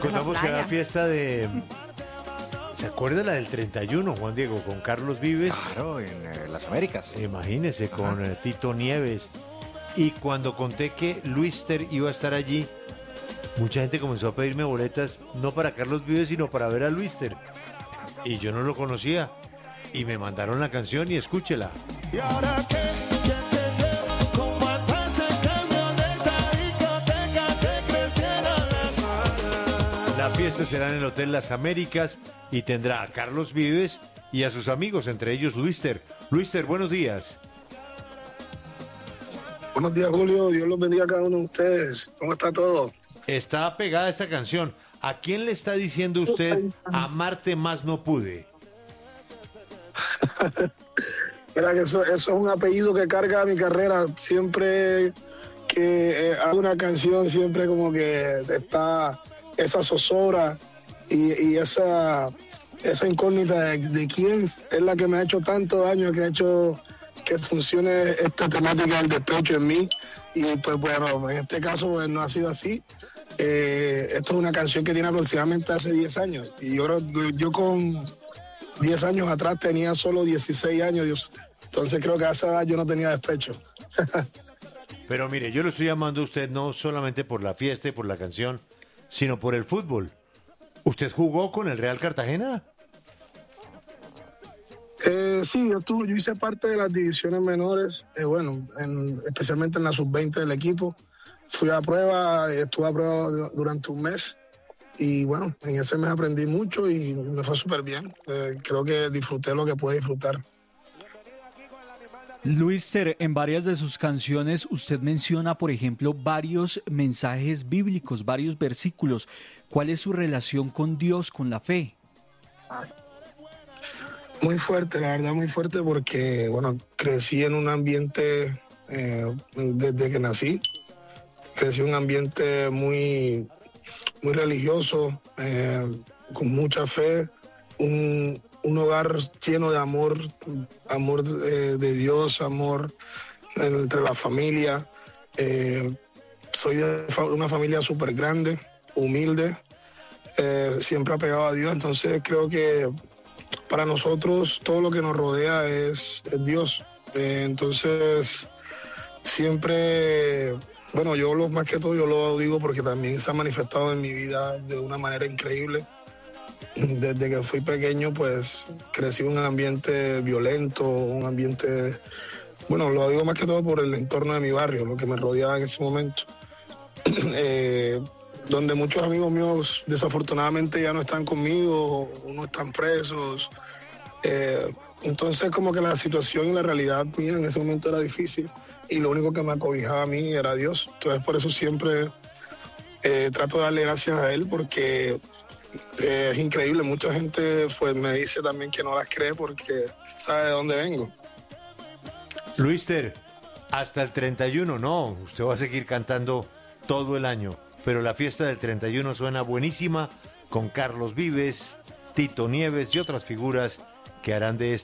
contamos que era fiesta de... ¿Se acuerda la del 31, Juan Diego, con Carlos Vives? Claro, en las Américas. Imagínese, con Tito Nieves. Y cuando conté que Luister iba a estar allí, mucha gente comenzó a pedirme boletas, no para Carlos Vives, sino para ver a Luister. Y yo no lo conocía. Y me mandaron la canción y escúchela. ¿Y ahora qué? ¿Quién te lleva? ¿Cómo atrás el cambio de esta discoteca que crecieron las manos? La fiesta será en el Hotel Las Américas y tendrá a Carlos Vives y a sus amigos, entre ellos Luister. Luister, buenos días. Buenos días, Julio. Dios los bendiga a cada uno de ustedes. ¿Cómo está todo? Está pegada esta canción. ¿A quién le está diciendo usted amarte más no pude? Mira que eso es un apellido que carga mi carrera. Siempre que hago una canción, siempre como que está esa zozobra y esa incógnita de quién es la que me ha hecho tanto daño, que ha hecho que funcione esta temática del despecho en mí. Y pues bueno, en este caso pues, no ha sido así. Esto es una canción que tiene aproximadamente hace 10 años. Y yo con 10 años atrás tenía solo 16 años, Dios. Entonces creo que a esa edad yo no tenía despecho. Pero mire, yo lo estoy llamando a usted no solamente por la fiesta y por la canción, sino por el fútbol. ¿Usted jugó con el Real Cartagena? Sí, yo hice parte de las divisiones menores, especialmente en la sub-20 del equipo. Fui a prueba, estuve a prueba durante un mes y bueno, en ese mes aprendí mucho y me fue súper bien. Creo que disfruté lo que pude disfrutar. Luister, en varias de sus canciones usted menciona, por ejemplo, varios mensajes bíblicos, varios versículos. ¿Cuál es su relación con Dios, con la fe? Muy fuerte, la verdad, muy fuerte porque, bueno, crecí en un ambiente desde que nací. Crecí en un ambiente muy religioso, con mucha fe, un hogar lleno de amor de Dios, amor entre la familia. Soy de una familia súper grande, humilde, siempre apegado a Dios, entonces creo que para nosotros todo lo que nos rodea es Dios. Entonces siempre, bueno, más que todo yo lo digo porque también se ha manifestado en mi vida de una manera increíble. Desde que fui pequeño, pues crecí en un ambiente violento, un ambiente, bueno, lo digo más que todo por el entorno de mi barrio, lo que me rodeaba en ese momento. Donde muchos amigos míos desafortunadamente ya no están conmigo, o no están presos. Entonces como que la situación y la realidad mía en ese momento era difícil y lo único que me acobijaba a mí era Dios. Entonces por eso siempre trato de darle gracias a Él porque es increíble. Mucha gente pues me dice también que no las cree porque sabe de dónde vengo. Luister, hasta el 31 no, usted va a seguir cantando todo el año, pero la fiesta del 31 suena buenísima con Carlos Vives, Tito Nieves y otras figuras que harán de